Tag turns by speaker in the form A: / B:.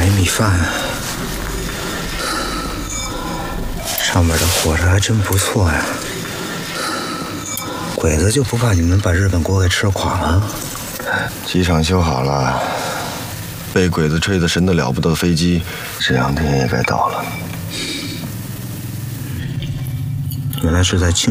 A: 白米饭，上面的伙食还真不错呀。鬼子就不怕你们把日本国给吃垮了？
B: 机场修好了，被鬼子吹得神的了不得的飞机，这2天也该到了。
A: 原来是在庆。